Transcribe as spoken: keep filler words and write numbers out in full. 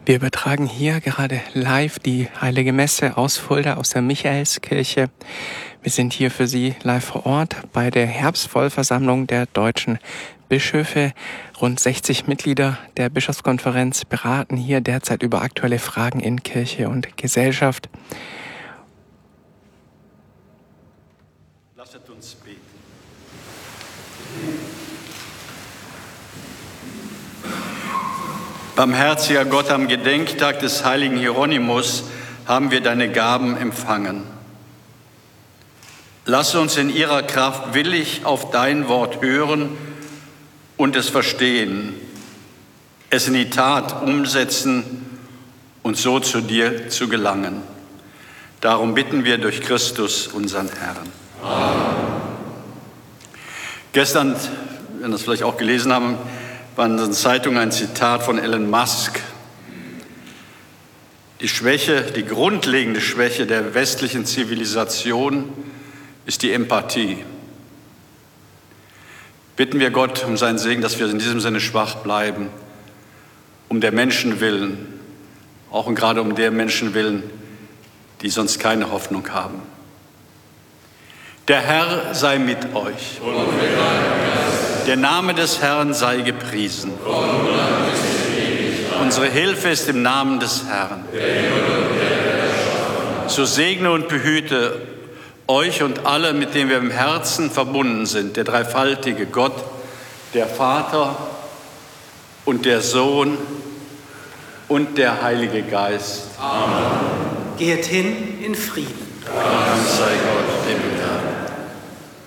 Wir übertragen hier gerade live die Heilige Messe aus Fulda, aus der Michaelskirche. Wir sind hier für Sie live vor Ort bei der Herbstvollversammlung der deutschen Bischöfe. Rund sechzig Mitglieder der Bischofskonferenz beraten hier derzeit über aktuelle Fragen in Kirche und Gesellschaft. Lasset uns beten. Barmherziger Gott, am Gedenktag des heiligen Hieronymus haben wir deine Gaben empfangen. Lass uns in ihrer Kraft willig auf dein Wort hören und es verstehen, es in die Tat umsetzen und so zu dir zu gelangen. Darum bitten wir durch Christus, unseren Herrn. Amen. Gestern, wenn wir das vielleicht auch gelesen haben, war in der Zeitung ein Zitat von Elon Musk. Die Schwäche, die grundlegende Schwäche der westlichen Zivilisation ist die Empathie. Bitten wir Gott um seinen Segen, dass wir in diesem Sinne schwach bleiben, um der Menschen willen, auch und gerade um der Menschen willen, die sonst keine Hoffnung haben. Der Herr sei mit euch. Und mit deinem Geist. Der Name des Herrn sei gepriesen. Unsere Hilfe ist im Namen des Herrn. So segne und behüte euch und alle, mit denen wir im Herzen verbunden sind, der dreifaltige Gott, der Vater und der Sohn und der Heilige Geist. Amen. Geht hin in Frieden. Dank sei Gott, dem Herrn.